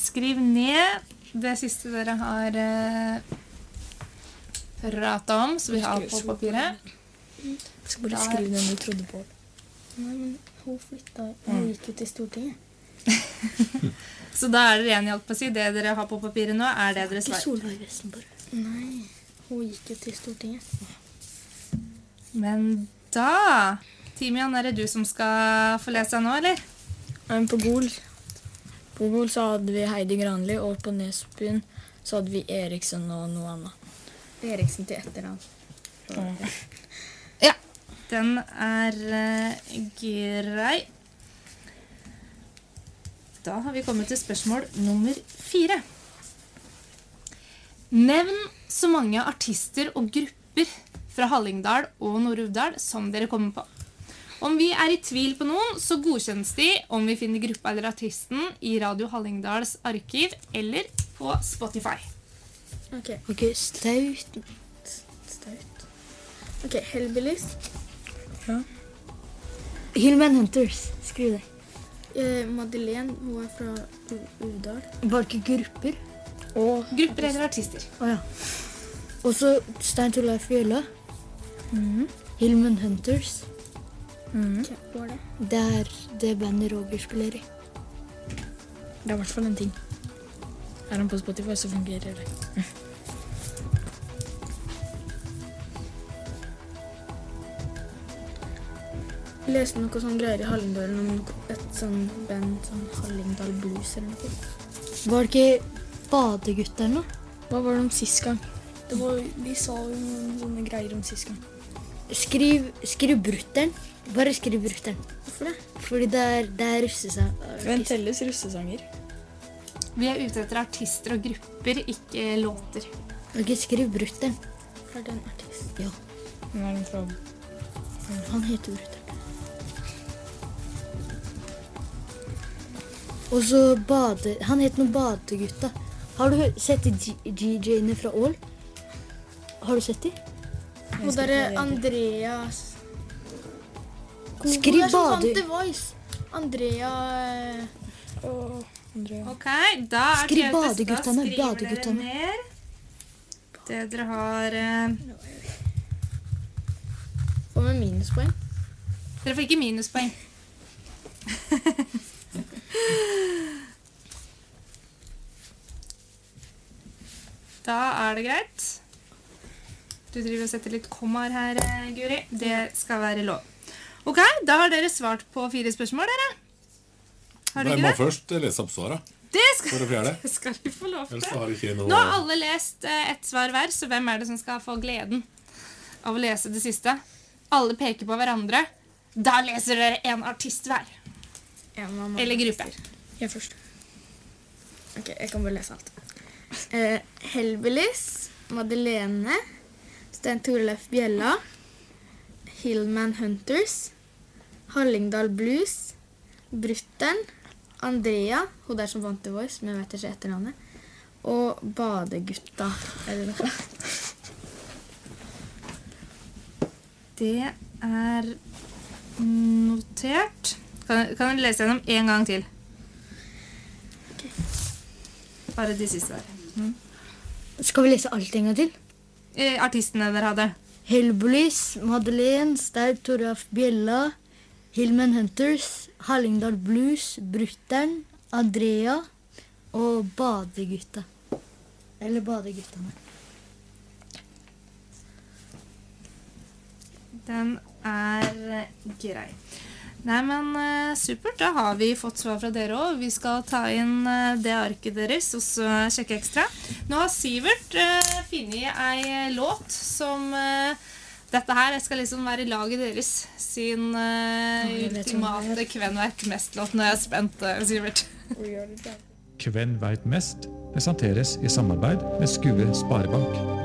skriv ned det siste dere har pratet om, så vi har på papiret. Jeg skal bare skrive den du trodde på. Nei, men hun gikk jo til Stortinget. Så da er dere enige, på å si. Det dere har på papiret nå, er det dere svarer. Solveig Vestenborg. Nei, hun gikk jo til Stortinget. Men da, Timian, er det du som skal få lese nå, eller? På Gol så hadde vi Heidi Granli, og på Nesbyen så hadde vi Eriksen og noe annet. Eriksen til etternavn. Ja, den er grei. Da har vi kommet til spørsmål nummer 4. Nevn så mange artister og grupper fra Hallingdal og Nord-Uvdal som dere kommer på. Om vi er i tvil på noen, så godkjennes de om vi finner gruppa eller artisten i Radio Hallingdals arkiv eller på Spotify. Ok, Staut. Ok, Hellbillies. Ja. Hillman Hunters, skriv det. Madeleine, hun er fra Uvdal. Var det ikke grupper? Grupper eller artister. Ja. Og så Stein Torleif Bjella. Hillman Hunters. Hva var det? Det er det bandet Roger spiller i. Det er i hvert fall en ting. Er han på Spotify, så fungerer det. Jeg leste noe sånn greier i Hallingdal om et sånn band, sånn Hallingdal Blues eller noe. Var det ikke Badegutta eller noe? Hva var det om sist gang? Vi sa jo noen sånne greier om sist gang. Skriv Brutteren. Bare skriv Brutteren. Hvorfor det? Fordi det er russesanger. Men telles russesanger? Vi er ute etter artister og grupper, ikke låter. Ok, skriv Brutteren. Er det en artist? Ja. Hvem er den fra? Han heter Brutteren. Og så han heter noe Badegutta. Har du sett DJ-ene fra Ål? Har du sett de? Og der er Andreas. Skriv Bade. Andrea. Ok, da er skriv det Badeguttene. Skriver dere ned det dere har. Får vi minuspoeng? Dere får ikke minuspoeng. Da er det greit. Du driver og setter litt kommaer her, Guri. Det skal være lov. Ok, da har dere svart på 4 spørsmål, dere. Har du ikke det? Jeg må først lese opp svaret. Det skal du få lov til. Nå har alle lest et svar hver, så hvem er det som skal få gleden av å lese det siste? Alle peker på hverandre. Da leser dere en artist hver. Eller gruppe. Jeg først. Ok, jeg kan bare lese alt. Hellbillies, Madeleine, Stein Torleif Bjella, Hillman Hunters, Hallingdal Blues, Brutteren, Andrea, hun der som vant The Voice, men vet ikke etternavnet, og Badegutta, eller noe. Det er notert. Kan du lese gjennom en gang til? Ok. Bare de siste der. Skal vi lese alt en gang til? Artistene dere hadde. Hellbillies, Madeleine, Stein Torleif Bjella, Hillman Hunters, Hallingdal Blues, Brutteren, Andrea og Badegutta. Eller Badeguttene. Den er grei. Nei, men supert. Da har vi fått svar fra dere også. Vi skal ta inn det arket deres, og så sjekke ekstra. Nå har Sivert finnet ei låt som dette her skal liksom være laget deres sin ultimate Kven vet mest-låt. Nå er jeg spent, Sivert. Kven vet mest presenteres i samarbeid med Skue Sparebank.